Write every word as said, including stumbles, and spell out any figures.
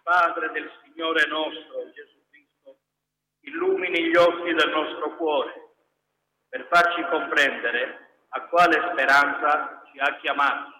Padre del Signore nostro Gesù Cristo, illumini gli occhi del nostro cuore per farci comprendere a quale speranza ci ha chiamati.